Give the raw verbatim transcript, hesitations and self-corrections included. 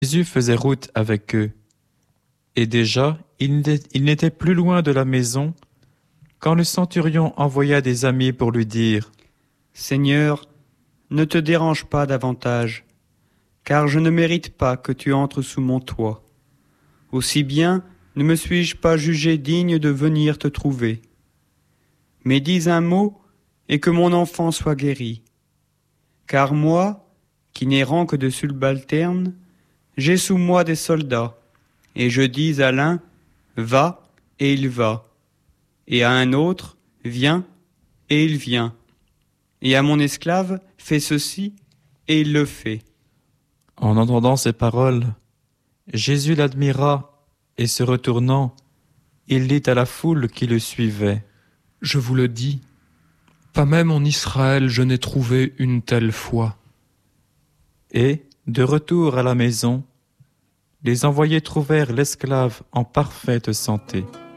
Jésus faisait route avec eux, et déjà il n'était il n'était plus loin de la maison quand le centurion envoya des amis pour lui dire « Seigneur, ne te dérange pas davantage, car je ne mérite pas que tu entres sous mon toit. Aussi bien ne me suis-je pas jugé digne de venir te trouver. Mais dis un mot, et que mon enfant soit guéri. Car moi, qui n'ai rang que de subalterne, j'ai sous moi des soldats, et je dis à l'un, va, et il va, et à un autre, viens, et il vient, et à mon esclave, fais ceci, et il le fait. » En entendant ces paroles, Jésus l'admira, et se retournant, il dit à la foule qui le suivait. Je vous le dis, pas même en Israël je n'ai trouvé une telle foi. Et, de retour à la maison, les envoyés trouvèrent l'esclave en parfaite santé.